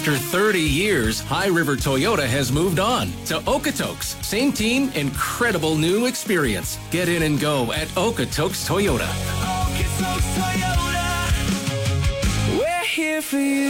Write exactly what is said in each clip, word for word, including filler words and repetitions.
After thirty years, High River Toyota has moved on to Okotoks. Same team, incredible new experience. Get in and go at Okotoks Toyota. Okotoks Toyota. We're here for you.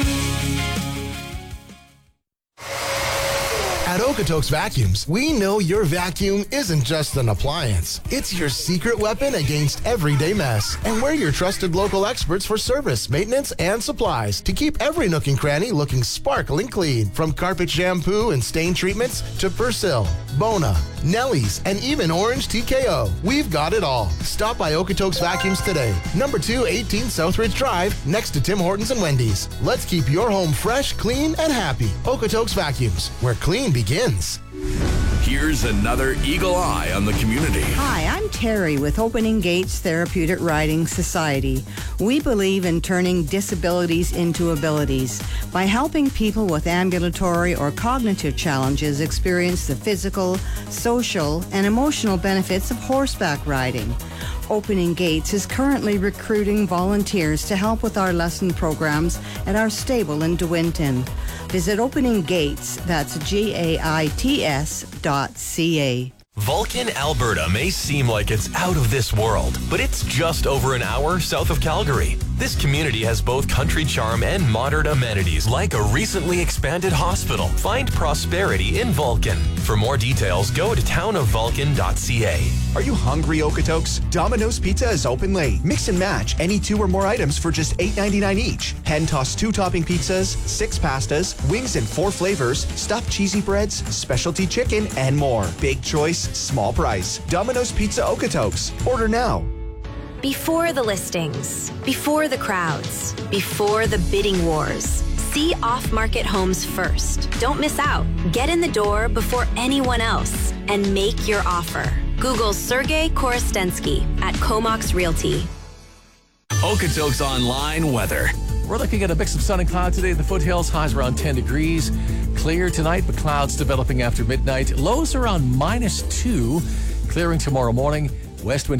At Okotoks Vacuums, we know your vacuum isn't just an appliance. It's your secret weapon against everyday mess. And we're your trusted local experts for service, maintenance, and supplies to keep every nook and cranny looking sparkling clean. From carpet shampoo and stain treatments to Persil, Bona, Nellie's, and even Orange T K O. We've got it all. Stop by Okotoks Vacuums today. Number two eighteen Southridge Drive, next to Tim Hortons and Wendy's. Let's keep your home fresh, clean, and happy. Okotoks Vacuums, where clean begins. Here's another Eagle Eye on the community. Hi, I'm Terry with Opening Gates Therapeutic Riding Society. We believe in turning disabilities into abilities by helping people with ambulatory or cognitive challenges experience the physical, social, and emotional benefits of horseback riding. Opening Gates is currently recruiting volunteers to help with our lesson programs at our stable in DeWinton. Visit Opening Gates, that's G A I T S dot C A. Vulcan, Alberta may seem like it's out of this world, but it's just over an hour south of Calgary. This community has both country charm and modern amenities like a recently expanded hospital. Find prosperity in Vulcan. For more details, go to town of vulcan dot c a. Are you hungry, Okotoks? Domino's Pizza is open late. Mix and match any two or more items for just eight ninety-nine each. Hand-tossed two-topping pizzas, six pastas, wings in four flavors, stuffed cheesy breads, specialty chicken, and more. Big choice, small price. Domino's Pizza Okotoks. Order now. Before the listings, before the crowds, before the bidding wars, see off-market homes first. Don't miss out. Get in the door before anyone else and make your offer. Google Sergey Korostensky at Comox Realty. Okotoks Online weather. We're looking at a mix of sun and cloud today in the foothills. Highs around ten degrees. Clear tonight, but clouds developing after midnight. Lows around minus two. Clearing tomorrow morning. West wind